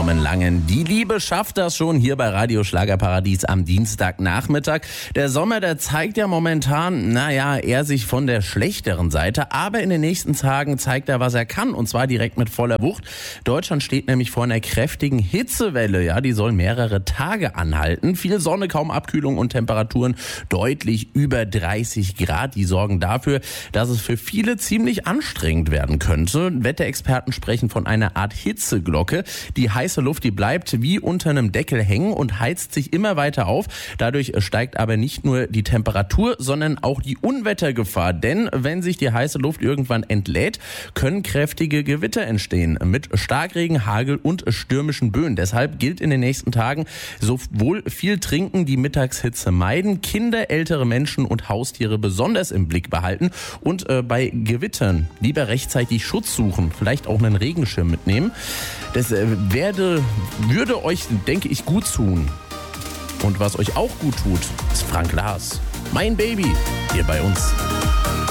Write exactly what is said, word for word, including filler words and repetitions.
Norman Langen. Die Liebe schafft das schon hier bei Radio Schlagerparadies am Dienstagnachmittag. Der Sommer, der zeigt ja momentan, naja, eher sich von der schlechteren Seite. Aber in den nächsten Tagen zeigt er, was er kann. Und zwar direkt mit voller Wucht. Deutschland steht nämlich vor einer kräftigen Hitzewelle. Ja, die soll mehrere Tage anhalten. Viel Sonne, kaum Abkühlung und Temperaturen deutlich über dreißig Grad. Die sorgen dafür, dass es für viele ziemlich anstrengend werden könnte. Wetterexperten sprechen von einer Art Hitzeglocke. Die heiße Luft, die bleibt wie unter einem Deckel hängen und heizt sich immer weiter auf. Dadurch steigt aber nicht nur die Temperatur, sondern auch die Unwettergefahr. Denn wenn sich die heiße Luft irgendwann entlädt, können kräftige Gewitter entstehen mit Starkregen, Hagel und stürmischen Böen. Deshalb gilt in den nächsten Tagen sowohl viel trinken, die Mittagshitze meiden, Kinder, ältere Menschen und Haustiere besonders im Blick behalten und äh, bei Gewittern lieber rechtzeitig Schutz suchen, vielleicht auch einen Regenschirm mitnehmen. Das äh, werde, würde euch, denke ich, gut tun. Und was euch auch gut tut, ist Frank Lars. Mein Baby, hier bei uns.